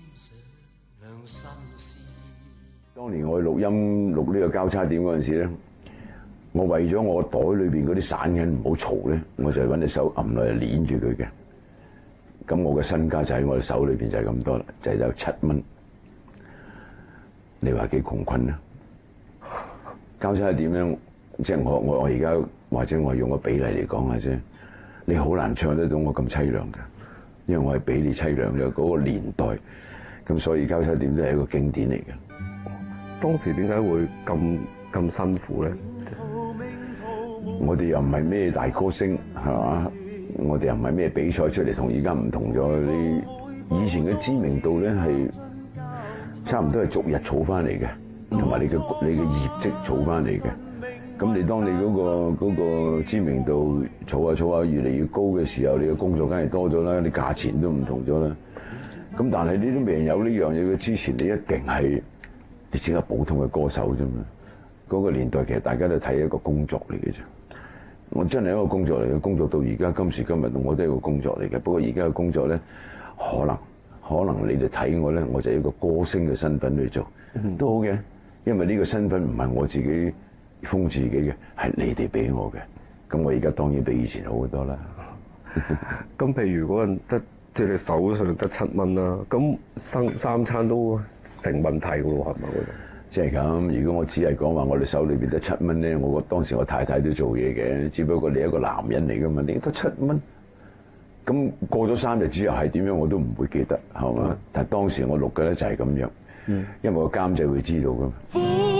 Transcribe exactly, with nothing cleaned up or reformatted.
當年我去錄音錄呢個交叉點嗰陣時咧，我為咗我袋裏邊嗰啲散銀唔好嘈咧，我就揾隻手揞落嚟捏住佢嘅。咁我嘅身家就喺我嘅手裏邊就係咁多啦，就係有七蚊。你話幾窮困啊？交叉點咧，即係我我我而家或者我用個比例嚟講下啫，你好難唱得到我咁凄涼嘅，因為我係比你凄涼嘅嗰個年代，咁所以交叉點都係一個經典嚟嘅。 當時點解會咁咁辛苦咧？ 我哋又唔係咩大歌星，係嘛？我哋又唔係咩比賽出嚟，同而家唔同咗。你以前嘅知名度咧係差唔多係逐日儲翻嚟嘅，同埋你嘅你嘅業績儲翻嚟嘅。咁你當你嗰個嗰個知名度儲下儲下越嚟越高嘅時候，你嘅工作梗係多咗啦，你價錢都唔同咗啦。咁但係你都未有呢樣嘢嘅之前，你一定係你只係普通嘅歌手啫嘛。嗰個年代其實大家都睇一個工作嚟嘅啫。我真係一個工作嚟嘅，工作到而家今時今日，我都係一個工作嚟嘅。不過而家嘅工作咧，可能可能你哋睇我咧，我就係一個歌星嘅身份去做，都好嘅。因為呢個身份唔係我自己封自己嘅，係你哋俾我嘅。咁我而家當然比以前好好多啦。 咁譬如嗰陣得即係你手上得七蚊啦，咁生三餐都成問題嘅喎，係咪嗰度？ 即係咁，如果我只係講話我哋手裏邊得七蚊咧，我當時我太太都做嘢嘅，只不過你一個男人嚟噶嘛，你得七蚊，咁過咗三日之後係點樣我都唔會記得，係嘛？嗯、但係當時我錄嘅咧就係咁樣，嗯、因為個監製會知道噶嘛。